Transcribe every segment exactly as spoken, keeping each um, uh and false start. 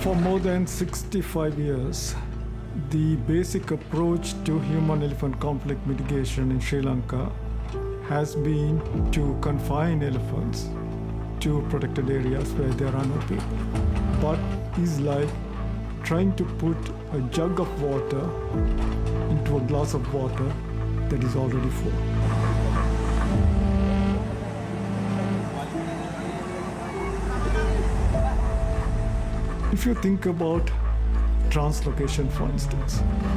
For more than sixty-five years, the basic approach to human-elephant conflict mitigation in Sri Lanka has been to confine elephants to protected areas where there are no people. But it's like trying to put a jug of water into a glass of water that is already full. If you think about translocation, for instance,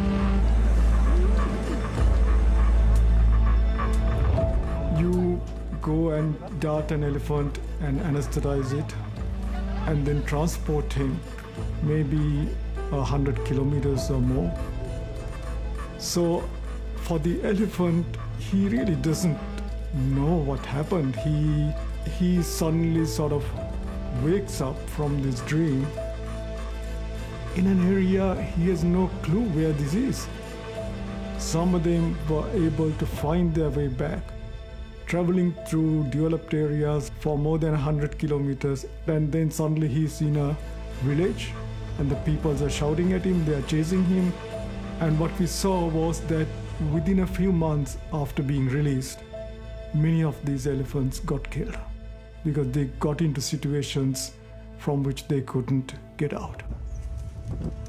you go and dart an elephant and anesthetize it and then transport him maybe a hundred kilometers or more. So for the elephant, he really doesn't know what happened. He, he suddenly sort of wakes up from this dream in an area he has no clue where this is. Some of them were able to find their way back, traveling through developed areas for more than one hundred kilometers, and then suddenly he's in a village and the people are shouting at him, they are chasing him. And what we saw was that within a few months after being released, many of these elephants got killed because they got into situations from which they couldn't get out.